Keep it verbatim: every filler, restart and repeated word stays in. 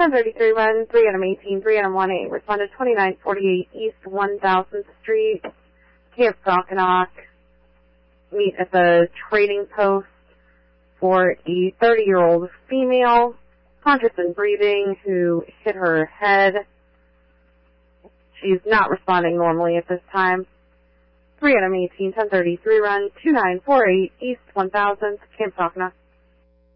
ten thirty-three run, three Adam eighteen, three Adam one eight, responded twenty-nine forty-eight East one thousandth Street, Camp Sockanock. Meet at the trading post for a thirty-year-old female, conscious and breathing, who hit her head. She's not responding normally at this time. three Adam eighteen, ten thirty-three run, two nine four eight East one thousandth, Camp Sockanock.